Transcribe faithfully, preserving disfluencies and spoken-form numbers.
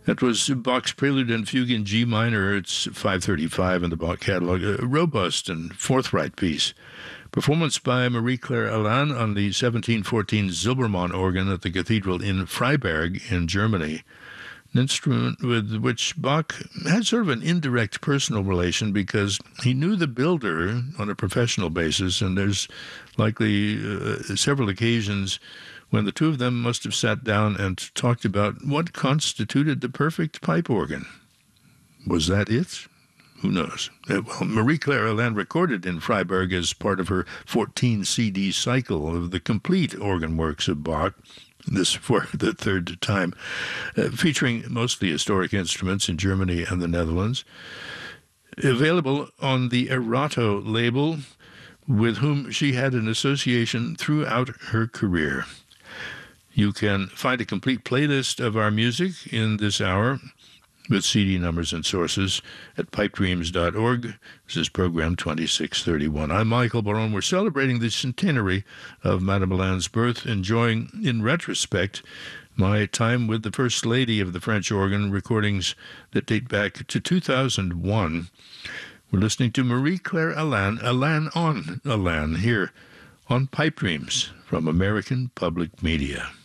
That was Bach's Prelude and Fugue in G minor. It's five thirty-five in the Bach catalog. A robust and forthright piece. Performance by Marie-Claire Alain on the seventeen fourteen Zilbermann organ at the cathedral in Freiberg in Germany. An instrument with which Bach had sort of an indirect personal relation because he knew the builder on a professional basis, and there's likely uh, several occasions when the two of them must have sat down and talked about what constituted the perfect pipe organ. Was that it? Who knows? Uh, well, Marie-Claire Alain recorded in Freiberg as part of her fourteen C D cycle of the complete organ works of Bach, this for the third time, uh, featuring mostly historic instruments in Germany and the Netherlands. Available on the Erato label, with whom she had an association throughout her career. You can find a complete playlist of our music in this hour with C D numbers and sources at pipe dreams dot org. This is program twenty-six thirty-one. I'm Michael Barone. We're celebrating the centenary of Madame Alain's birth, enjoying, in retrospect, my time with the First Lady of the French organ, recordings that date back to two thousand one. We're listening to Marie-Claire Alain, Alain on Alain, here on Pipe Dreams from American Public Media.